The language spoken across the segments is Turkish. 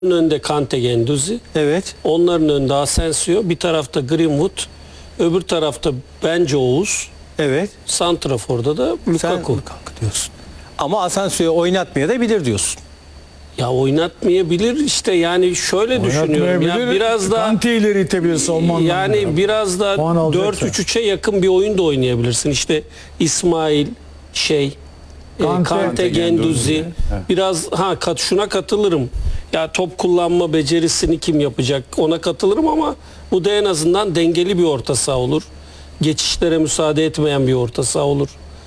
önünde Kante, Guendouzi. Evet. Onların önünde Asensio. Bir tarafta Greenwood. Öbür tarafta bence Oğuz. Evet. Santrafor'da da Sen Lukaku. Lukaku diyorsun. Ama Asensio'yu oynatmaya da bilir diyorsun. Ya oynatmayabilir işte, yani şöyle düşünüyorum. Ya biraz daha Kante ileri itebilir savunma anlamında. yani biraz daha Puan alacaksa. 4-3-3'e yakın bir oyun da oynayabilirsin. İşte İsmail Kante, Guendouzi. Biraz şuna katılırım. Ya top kullanma becerisini kim yapacak? Ona katılırım ama bu da en azından dengeli bir orta saha olur. Geçişlere müsaade etmeyen bir orta saha olur.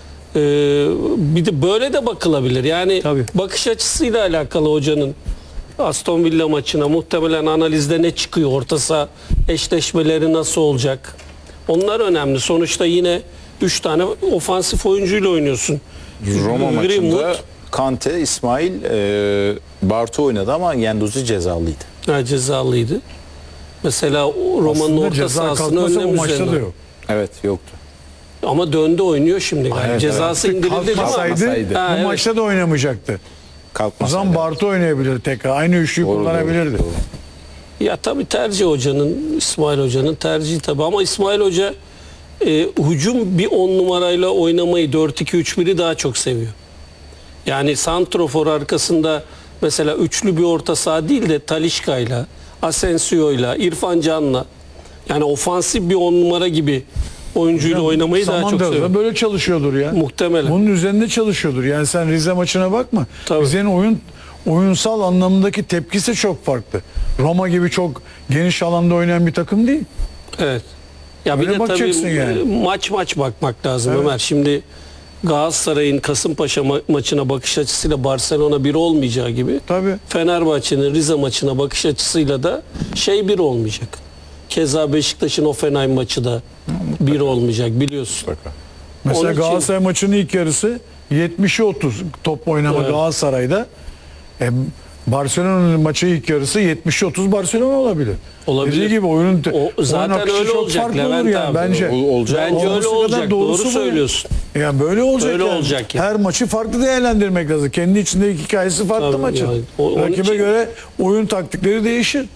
Bir de böyle de bakılabilir. Yani Tabii. bakış açısıyla alakalı hocanın Aston Villa maçına muhtemelen analizde ne çıkıyor? Orta saha eşleşmeleri nasıl olacak? Onlar önemli. Sonuçta yine 3 tane ofansif oyuncuyla oynuyorsun. Roma maçında Greenwood, Kante, İsmail, Bartu oynadı ama Guendouzi cezalıydı. cezalıydı. Mesela Roma'nın Aslında orta ceza sahasını kalkmasa önlem bu maçta da üzerine. yok. Evet, yoktu. Ama döndü, oynuyor şimdi galiba. Evet, Cezası indirildi değil mi? Kalkmasaydı Ha, bu evet. maçta da oynamayacaktı. O Kalkmasaydı. zaman Bartu oynayabilir tekrar. Aynı üçlüyü Doğru, kullanabilirdi. doğru. Ya tabii tercih hocanın, İsmail Hoca'nın tercihi tabii, ama İsmail Hoca hücum bir 10 numarayla oynamayı 4-2-3-1'i daha çok seviyor. Yani santrofor arkasında mesela üçlü bir orta saha değil de Talisca'yla, Asensio'yla, İrfan Can'la, yani ofansif bir 10 numara gibi oyuncuyla oynamayı daha çok Samandıra'da seviyor. böyle çalışıyordur ya. Muhtemelen. Bunun üzerinde çalışıyordur. Yani sen Rize maçına bakma. Tabii. Rize'nin oyunsal anlamındaki tepkisi çok farklı. Roma gibi çok geniş alanda oynayan bir takım değil. Evet. Ya bir Öyle de tabii bakacaksın yani. maç bakmak lazım Evet. Ömer. Şimdi Galatasaray'ın Kasımpaşa maçına bakış açısıyla Barcelona bir olmayacağı gibi, Tabii. Fenerbahçe'nin Rize maçına bakış açısıyla da bir olmayacak. Keza Beşiktaş'ın Hoffenheim maçı da bir olmayacak, biliyorsun. Mesela Onun için- Galatasaray maçının ilk yarısı 70'e 30 top oynama Evet. Galatasaray'da. Barcelona'nın maçı ilk yarısı 70'e 30 Barcelona olabilir. Olabilir. Dediği gibi oyun Zaten akışı öyle çok olacak farklı olur Levent yani abi. bence. Olacak. Bence öyle Olması kadar olacak. Doğru doğrusu bu. söylüyorsun. Yani böyle olacak. Öyle yani. olacak yani. Her maçı farklı değerlendirmek lazım. Kendi içindeki hikayesi farklı Tabii maçın. yani. Onun Rakibe için- göre oyun taktikleri değişir.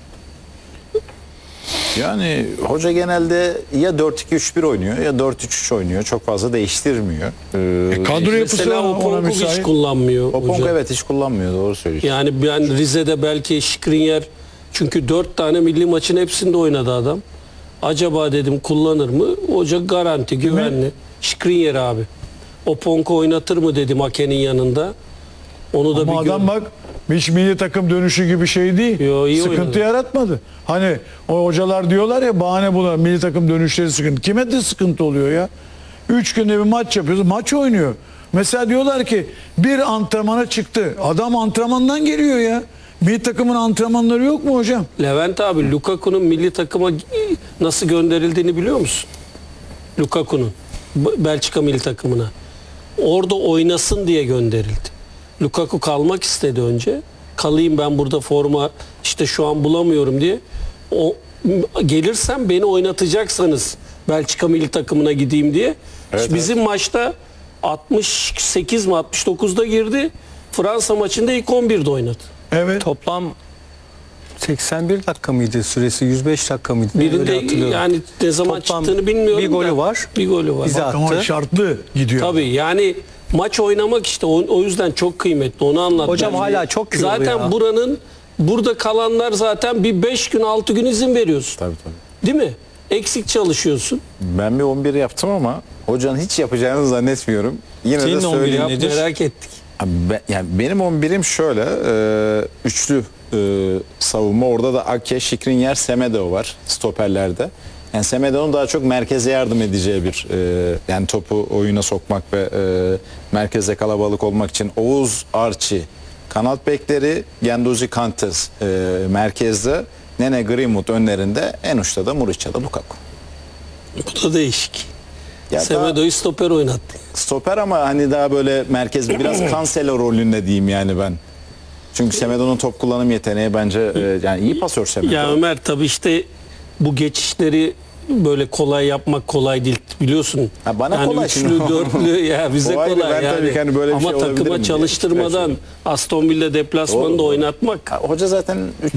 Yani hoca genelde ya 4-2-3-1 oynuyor ya 4-3-3 oynuyor. Çok fazla değiştirmiyor. Kadro yapısı Mesela ona Oponk'u hiç müsait. kullanmıyor Popong hoca. evet hiç kullanmıyor, doğru söylüyorsun. Yani ben Rize'de belki Skriniar, çünkü 4 tane milli maçın hepsinde oynadı adam. Acaba dedim kullanır mı? Hoca garanti, güvenli. Skriniar abi. Oponk'u oynatır mı dedim Ake'nin yanında. Onu da Ama bir adam bak hiç milli takım dönüşü gibi şey değil. Yo, iyi Sıkıntı oynadı. yaratmadı. Hani o hocalar diyorlar ya bahane bular milli takım dönüşleri sıkıntı. Kime de sıkıntı oluyor ya? 3 günde bir maç yapıyoruz. Maç oynuyor. Mesela diyorlar ki bir antrenmana çıktı. Adam antrenmandan geliyor ya. Milli takımın antrenmanları yok mu hocam? Levent abi, Lukaku'nun milli takıma nasıl gönderildiğini biliyor musun? Lukaku'nun Belçika milli takımına. Orada oynasın diye gönderildi. Lukaku kalmak istedi önce. Kalayım ben burada, forma işte şu an bulamıyorum diye. Gelirsem beni oynatacaksanız Belçika milli takımına gideyim diye. Evet, Bizim maçta 68 mi 69'da girdi. Fransa maçında ilk 11'de oynadı. Evet. Toplam 81 dakika mıydı süresi? 105 dakika mıydı? Öyle Birinde hatırlıyorum. yani ne zaman Toplam çıktığını bilmiyorum. bir golü da. var. Bir golü var. Bize Ama attı. şartlı gidiyor. Tabii yani maç oynamak işte o yüzden çok kıymetli, onu anlatmam. Hocam hala çok kilolu zaten ya. burada kalanlar zaten bir 5 gün 6 gün izin veriyorsun. Tabii. Değil mi? Eksik çalışıyorsun. Ben bir 11 yaptım ama hocanın hiç yapacağını zannetmiyorum. Yine Senin de 11'in söyleyeyim. nedir? Merak ettik. Abi yani benim 11'im şöyle, üçlü savunma. Orada da Ake, Skriniar, Semedo var stoperlerde. Yani Semedo'nun daha çok merkeze yardım edeceği bir yani topu oyuna sokmak ve merkeze kalabalık olmak için Oğuz, Archie kanat bekleri, Guendouzi, Kantes merkezde, Nene, Greenwood önlerinde, en uçta da Muriç ya da Lukaku. Bu da değişik. Ya Semedo'yu stoper oynattı. stoper ama hani daha böyle merkez, biraz Cancelo rolünde diyeyim yani ben. Çünkü Semedo'nun top kullanım yeteneği bence yani iyi pasör Semedo. Ya Ömer, tabii işte bu geçişleri böyle kolay yapmak kolay değil biliyorsun. Ha, bana yani kolay üçlü, şimdi. dörtlü ya bize Kolay kolay, da ben yani. tabii ki hani böyle bir Ama şey olabilir mi takıma diye. çalıştırmadan Aston Villa deplasmanında Doğru. oynatmak Hoca zaten